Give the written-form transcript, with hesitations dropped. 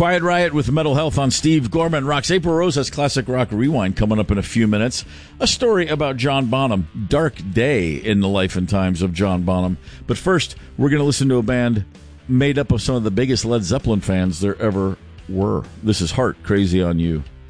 Quiet Riot with Mental Health on Steve Gorman Rocks. April Rose has Classic Rock Rewind coming up in a few minutes. A story about John Bonham. Dark day in the life and times of John Bonham. But first, we're going to listen to a band made up of some of the biggest Led Zeppelin fans there ever were. This is Heart Crazy on You.